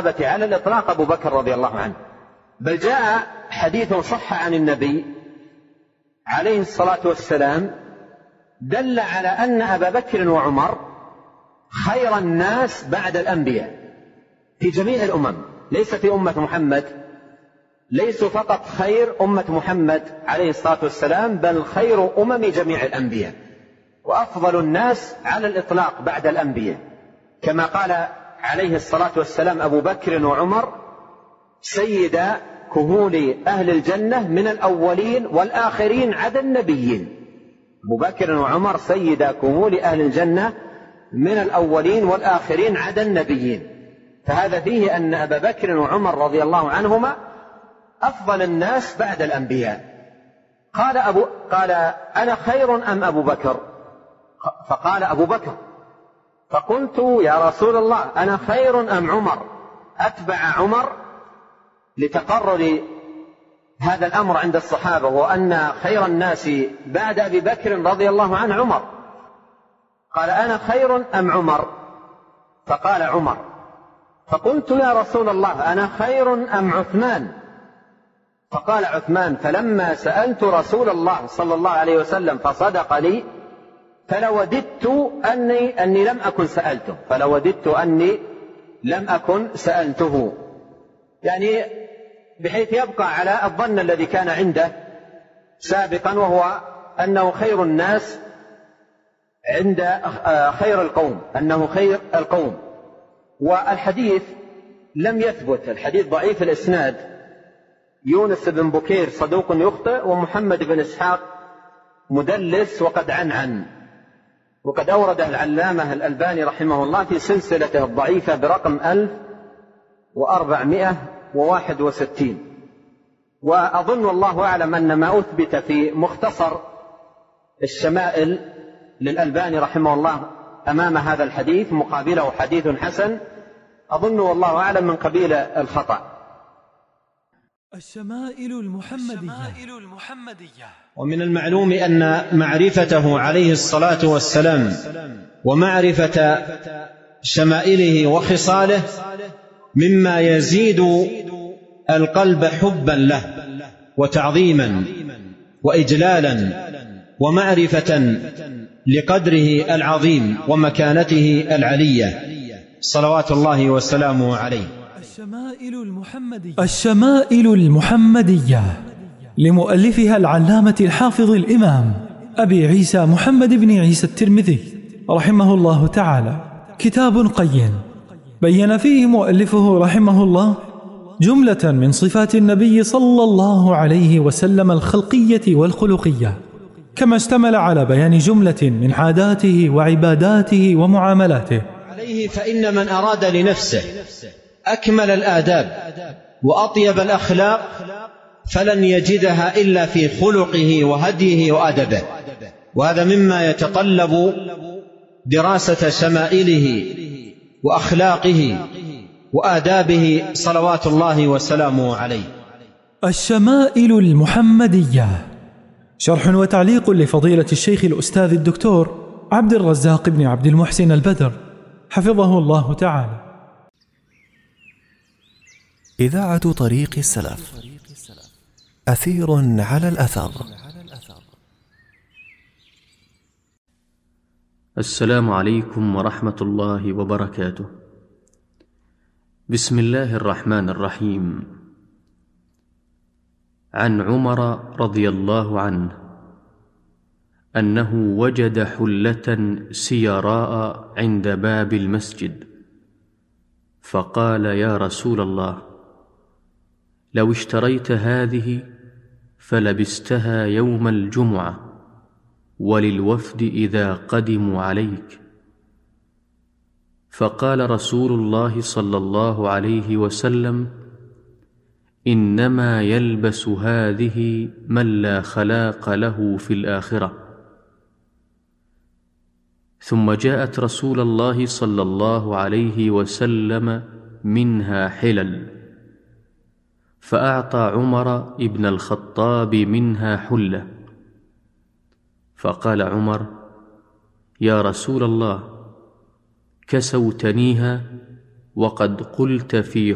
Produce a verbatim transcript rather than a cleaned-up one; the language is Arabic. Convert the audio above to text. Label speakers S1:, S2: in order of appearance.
S1: الصحابة على الإطلاق أبو بكر رضي الله عنه، بل جاء حديث صح عن النبي عليه الصلاة والسلام دل على أن أبا بكر وعمر خير الناس بعد الأنبياء في جميع الأمم، ليس في أمة محمد، ليسوا فقط خير أمة محمد عليه الصلاة والسلام، بل خير أمم جميع الأنبياء وأفضل الناس على الإطلاق بعد الأنبياء، كما قال عليه الصلاة والسلام أبو بكر وعمر سيد كهول أهل الجنة من الأولين والآخرين عدا النبيين. أبو بكر وعمر سيد كهول أهل الجنة من الأولين والآخرين عدا النبيين، فهذا فيه أن أبا بكر وعمر رضي الله عنهما أفضل الناس بعد الأنبياء. قال, أبو قال أنا خير أم أبو بكر؟ فقال أبو بكر. فقلت يا رسول الله أنا خير أم عمر؟ أتبع عمر لتقرر هذا الأمر عند الصحابة، وأن خير الناس بعد أبي بكر رضي الله عنه عمر. قال أنا خير أم عمر؟ فقال عمر. فقلت يا رسول الله أنا خير أم عثمان؟ فقال عثمان. فلما سألت رسول الله صلى الله عليه وسلم فصدق لي فلوددت أني, أني لم أكن سألته فلوددت أني لم أكن سألته يعني بحيث يبقى على الظن الذي كان عنده سابقا، وهو أنه خير الناس عند خير القوم، أنه خير القوم. والحديث لم يثبت، الحديث ضعيف الإسناد، يونس بن بكير صدوق يخطئ، ومحمد بن إسحاق مدلس وقد عنعن، وقد أورده العلامة الألباني رحمه الله في سلسلته الضعيفة برقم ألف وأربعمائة وواحد وستين. وأظن والله أعلم أن ما أثبت في مختصر الشمائل للألباني رحمه الله أمام هذا الحديث مقابله حديث حسن، أظن والله أعلم من قبيل الخطأ.
S2: الشمائل المحمدية.
S3: ومن المعلوم أن معرفته عليه الصلاة والسلام ومعرفة شمائله وخصاله مما يزيد القلب حبا له وتعظيما وإجلالا ومعرفة لقدره العظيم ومكانته العلية صلوات الله وسلامه عليه.
S2: الشمائل المحمدية. الشمائل المحمدية لمؤلفها العلامة الحافظ الإمام أبي عيسى محمد بن عيسى الترمذي رحمه الله تعالى، كتاب قيم بين فيه مؤلفه رحمه الله جملة من صفات النبي صلى الله عليه وسلم الخلقية والخلقية، كما اشتمل على بيان جملة من عاداته وعباداته ومعاملاته
S3: عليه. فإن من أراد لنفسه أكمل الآداب وأطيب الأخلاق فلن يجدها إلا في خلقه وهديه وأدبه، وهذا مما يتطلب دراسة شمائله وأخلاقه وآدابه صلوات الله وسلامه عليه.
S2: الشمائل المحمدية، شرح وتعليق لفضيلة الشيخ الأستاذ الدكتور عبد الرزاق بن عبد المحسن البدر حفظه الله تعالى.
S4: إذاعة طريق السلف، أثير على الأثر.
S5: السلام عليكم ورحمة الله وبركاته. بسم الله الرحمن الرحيم. عن عمر رضي الله عنه أنه وجد حلة سيراء عند باب المسجد، فقال يا رسول الله لو اشتريت هذه فلبستها يوم الجمعة وللوفد إذا قدموا عليك. فقال رسول الله صلى الله عليه وسلم إنما يلبس هذه من لا خلاق له في الآخرة. ثم جاءت رسول الله صلى الله عليه وسلم منها حلل، فأعطى عمر ابن الخطاب منها حلة، فقال عمر يا رسول الله كسوتنيها وقد قلت في